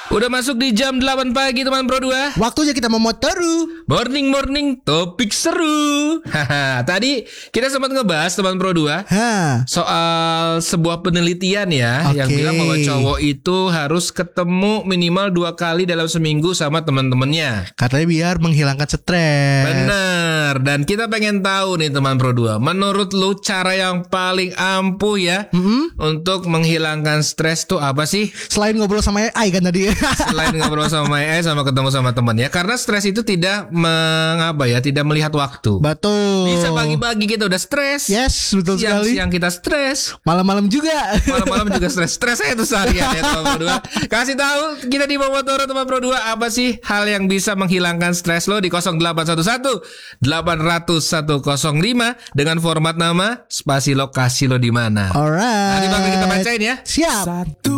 Udah masuk di jam 8 pagi teman Pro 2. Waktunya kita memotoru. Morning topik seru. Haha, tadi kita sempat ngebahas teman Pro 2 soal sebuah penelitian ya, yang bilang bahwa cowok itu harus ketemu minimal 2 kali dalam seminggu sama teman-temannya. Katanya biar menghilangkan stres. Bener. Dan kita pengen tahu nih teman Pro 2, menurut lu cara yang paling ampuh ya untuk menghilangkan stres tuh apa sih? Selain ngobrol sama AI kan tadi. Selain ngobrol sama AI sama ketemu sama teman ya. Karena stres itu tidak tidak melihat waktu. Betul. Bisa pagi-pagi kita udah stres. Yes, betul sekali. Siang kita stres. Malam-malam juga. Malam-malam juga stres. Stres saya itu seharian ya teman Pro 2. Kasih tahu kita di Momotoro teman Pro 2, apa sih hal yang bisa menghilangkan stres lo di 0811 800 105 dengan format nama spasi lokasi lo di mana. Alright. Nanti bakal kita bacain ya. Siap.